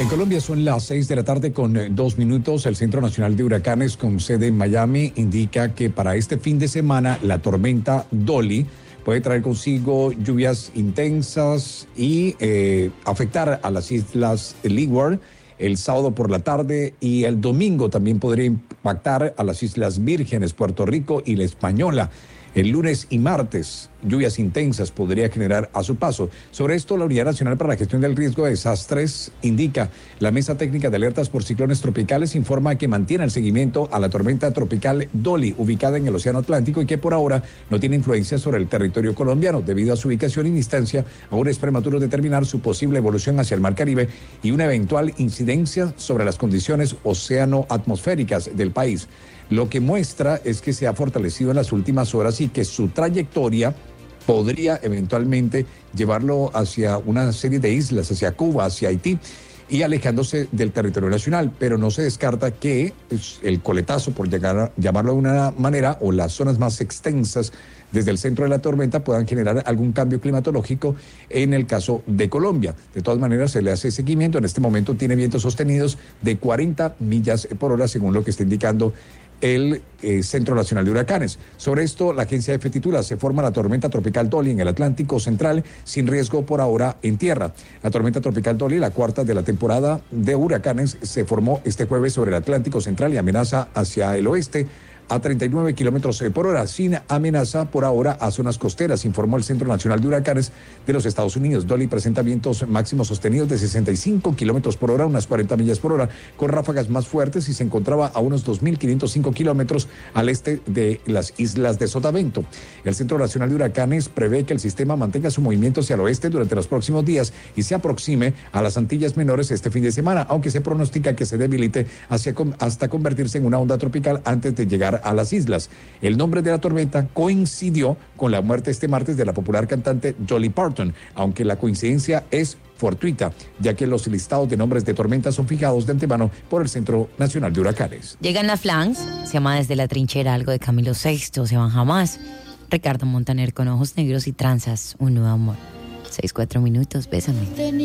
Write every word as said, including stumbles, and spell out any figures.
En Colombia son las seis de la tarde con eh, dos minutos. El Centro Nacional de Huracanes con sede en Miami indica que para este fin de semana la tormenta Dolly puede traer consigo lluvias intensas y eh, afectar a las islas Leeward el sábado por la tarde, y el domingo también podría impactar a las Islas Vírgenes, Puerto Rico y La Española. El lunes y martes, lluvias intensas podría generar a su paso. Sobre esto, la Unidad Nacional para la Gestión del Riesgo de Desastres indica: la Mesa Técnica de Alertas por Ciclones Tropicales informa que mantiene el seguimiento a la tormenta tropical Dolly, ubicada en el Océano Atlántico, y que por ahora no tiene influencia sobre el territorio colombiano. Debido a su ubicación y distancia, aún es prematuro determinar su posible evolución hacia el Mar Caribe y una eventual incidencia sobre las condiciones océano-atmosféricas del país. Lo que muestra es que se ha fortalecido en las últimas horas y que su trayectoria podría eventualmente llevarlo hacia una serie de islas, hacia Cuba, hacia Haití, y alejándose del territorio nacional. Pero no se descarta que el coletazo, por llegar, llamarlo de una manera, o las zonas más extensas desde el centro de la tormenta puedan generar algún cambio climatológico en el caso de Colombia. De todas maneras, se le hace seguimiento. En este momento tiene vientos sostenidos de cuarenta millas por hora, según lo que está indicando el eh, Centro Nacional de Huracanes. Sobre esto, la agencia EFE titula: se forma la tormenta tropical Dolly en el Atlántico Central, sin riesgo por ahora en tierra. La tormenta tropical Dolly, la cuarta de la temporada de huracanes, se formó este jueves sobre el Atlántico Central y amenaza hacia el oeste a treinta y nueve kilómetros por hora, sin amenaza por ahora a zonas costeras, informó el Centro Nacional de Huracanes de los Estados Unidos. Dolly presenta vientos máximos sostenidos de sesenta y cinco kilómetros por hora, unas cuarenta millas por hora, con ráfagas más fuertes, y se encontraba a unos dos mil quinientos cinco kilómetros al este de las islas de Sotavento. El Centro Nacional de Huracanes prevé que el sistema mantenga su movimiento hacia el oeste durante los próximos días y se aproxime a las Antillas Menores este fin de semana, aunque se pronostica que se debilite hacia, hasta convertirse en una onda tropical antes de llegar a las islas. El nombre de la tormenta coincidió con la muerte este martes de la popular cantante Dolly Parton, aunque la coincidencia es fortuita, ya que los listados de nombres de tormentas son fijados de antemano por el Centro Nacional de Huracanes. Llegan las Flans, se llama Desde la Trinchera, algo de Camilo Sexto, Se van jamás. Ricardo Montaner con ojos negros y tranzas, un nuevo amor. Seis, cuatro minutos, bésame.